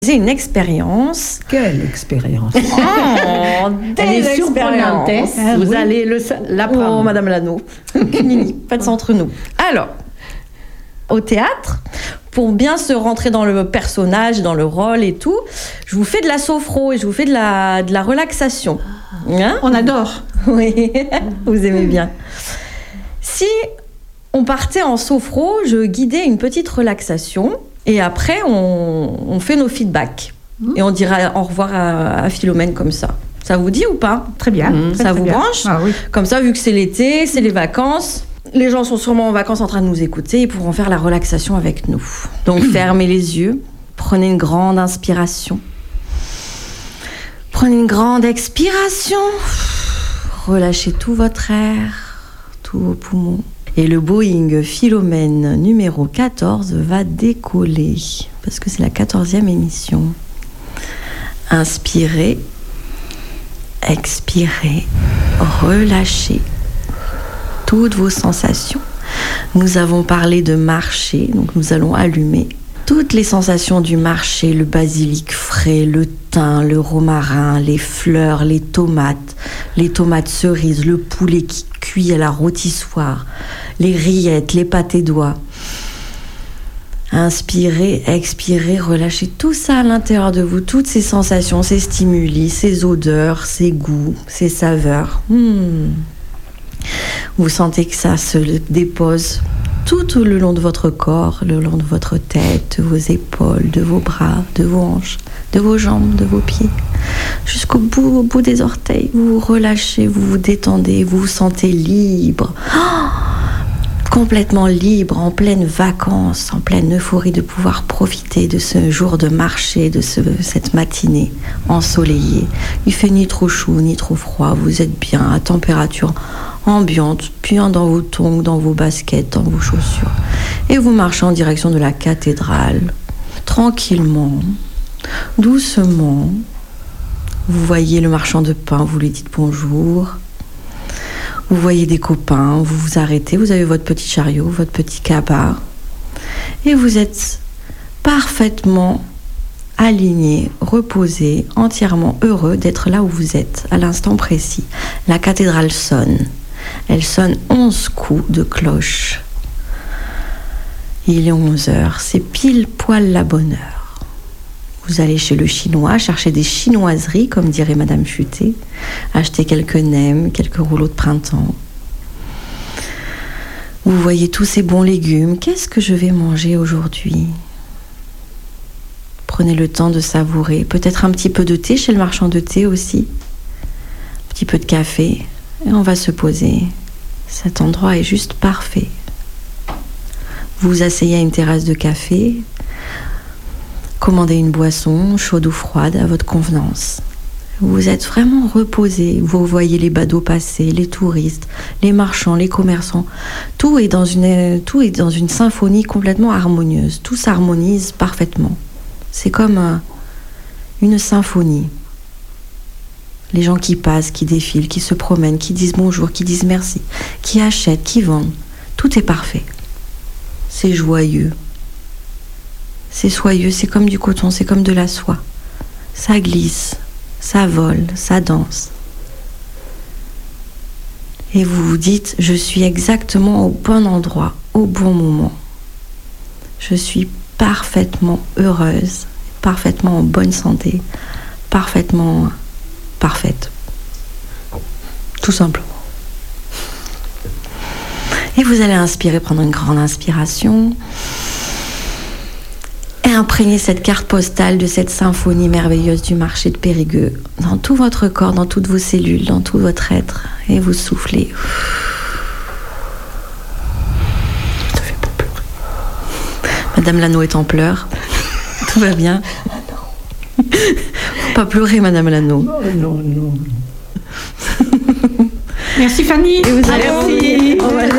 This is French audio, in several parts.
C'est une expérience. Quelle expérience! Oh, Elle est surprenante. Vous allez l'apprendre. Oh, Madame Lano. Nini, faites ça entre nous. Alors, au théâtre, pour bien se rentrer dans le personnage, dans le rôle et tout, je vous fais de la sophro et je vous fais de la relaxation. Hein? On adore! Oui, vous aimez bien. Si on partait en sophro, je guidais une petite relaxation et après on fait nos feedbacks. Et on dira au revoir à Philomène comme ça. Ça vous dit ou pas? Très bien. Ça vous branche? Ah oui. Comme ça, vu que c'est l'été, c'est les vacances, les gens sont sûrement en vacances en train de nous écouter, ils pourront faire la relaxation avec nous. Donc fermez les yeux, prenez une grande inspiration. Prenez une grande expiration. Relâchez tout votre air, tous vos poumons. Et le Boeing Philomène numéro 14 va décoller, parce que c'est la 14e émission. Inspirez, expirez, relâchez toutes vos sensations. Nous avons parlé de marcher, donc nous allons allumer toutes les sensations du marché, le basilic frais, le thym, le romarin, les fleurs, les tomates cerises, le poulet qui cuit à la rôtissoire, les rillettes, les pâtés d'oie. Inspirez, expirez, relâchez tout ça à l'intérieur de vous, toutes ces sensations, ces stimuli, ces odeurs, ces goûts, ces saveurs. Vous sentez que ça se dépose tout le long de votre corps, le long de votre tête, de vos épaules, de vos bras, de vos hanches, de vos jambes, de vos pieds, jusqu'au bout, au bout des orteils. Vous vous relâchez, vous vous détendez, vous vous sentez libre, complètement libre, en pleine vacances, en pleine euphorie de pouvoir profiter de ce jour de marché, de cette matinée ensoleillée. Il fait ni trop chaud, ni trop froid, vous êtes bien à température ambiante, bien dans vos tongs, dans vos baskets, dans vos chaussures. Et vous marchez en direction de la cathédrale, tranquillement, doucement. Vous voyez le marchand de pain, vous lui dites bonjour. Vous voyez des copains, vous vous arrêtez, vous avez votre petit chariot, votre petit cabas. Et vous êtes parfaitement aligné, reposé, entièrement heureux d'être là où vous êtes, à l'instant précis. La cathédrale sonne. Elle sonne 11 coups de cloche. Il est 11h, c'est pile poil la bonne heure. Vous allez chez le chinois, chercher des chinoiseries, comme dirait Madame Futé, acheter quelques nems, quelques rouleaux de printemps. Vous voyez tous ces bons légumes. Qu'est-ce que je vais manger aujourd'hui? Prenez le temps de savourer. Peut-être un petit peu de thé chez le marchand de thé aussi. Un petit peu de café. Et on va se poser. Cet endroit est juste parfait. Vous vous asseyez à une terrasse de café. Commandez une boisson, chaude ou froide, à votre convenance. Vous êtes vraiment reposé. Vous voyez les badauds passer, les touristes, les marchands, les commerçants. Tout est dans une symphonie complètement harmonieuse. Tout s'harmonise parfaitement. C'est comme une symphonie. Les gens qui passent, qui défilent, qui se promènent, qui disent bonjour, qui disent merci, qui achètent, qui vendent. Tout est parfait. C'est joyeux. C'est soyeux, c'est comme du coton, c'est comme de la soie. Ça glisse, ça vole, ça danse. Et vous vous dites, je suis exactement au bon endroit, au bon moment. Je suis parfaitement heureuse, parfaitement en bonne santé, parfaitement parfaite. Tout simplement. Et vous allez inspirer, prendre une grande inspiration et imprégner cette carte postale de cette symphonie merveilleuse du marché de Périgueux dans tout votre corps, dans toutes vos cellules, dans tout votre être. Et vous soufflez. Ça fait pas pleurer. Madame Lano est en pleurs. Tout va bien. Faut pas pleurer, Madame Lano. Non. Merci Fanny. Et vous allez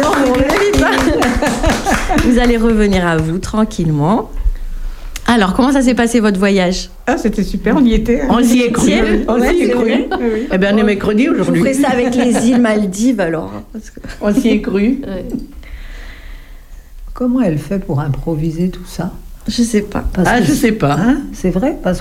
vous allez revenir à vous tranquillement. Alors, comment ça s'est passé votre voyage? Ah, c'était super, on y était. On s'y est cru. On s'y est cru. Oui. Eh bien, on est mercredi Je vous aujourd'hui. ferai ça avec les îles Maldives alors. Parce que... On s'y est cru. Comment elle fait pour improviser tout ça? Je sais pas. Je sais pas. C'est vrai, parce